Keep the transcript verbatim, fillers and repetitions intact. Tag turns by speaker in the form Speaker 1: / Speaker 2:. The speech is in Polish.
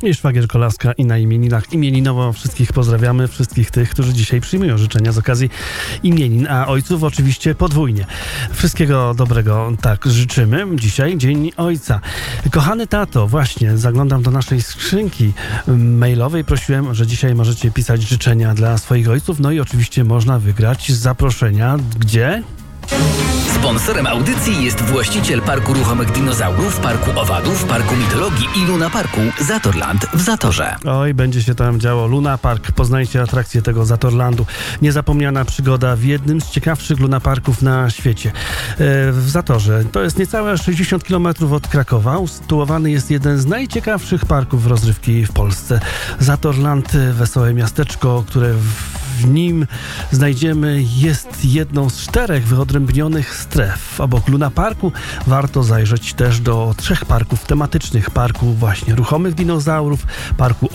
Speaker 1: I szwagier Kolaska i na imieninach. Imieninowo wszystkich pozdrawiamy, wszystkich tych, którzy dzisiaj przyjmują życzenia z okazji imienin, a ojców oczywiście podwójnie. Wszystkiego dobrego, tak, życzymy. Dzisiaj Dzień Ojca. Kochany tato, właśnie zaglądam do naszej skrzynki mailowej. Prosiłem, że dzisiaj możecie pisać życzenia dla swoich ojców, no i oczywiście można wygrać zaproszenia. Gdzie?
Speaker 2: Sponsorem audycji jest właściciel Parku Ruchomych Dinozaurów, Parku Owadów, Parku Mitologii i Luna Parku Zatorland w Zatorze.
Speaker 1: Oj, będzie się tam działo. Luna Park. Poznajcie atrakcję tego Zatorlandu. Niezapomniana przygoda w jednym z ciekawszych lunaparków na świecie. W Zatorze. To jest niecałe sześćdziesiąt kilometrów od Krakowa. Usytuowany jest jeden z najciekawszych parków rozrywki w Polsce. Zatorland, wesołe miasteczko, które w W nim znajdziemy, jest jedną z czterech wyodrębnionych stref. Obok Luna Parku warto zajrzeć też do trzech parków tematycznych. Parku właśnie ruchomych dinozaurów, parku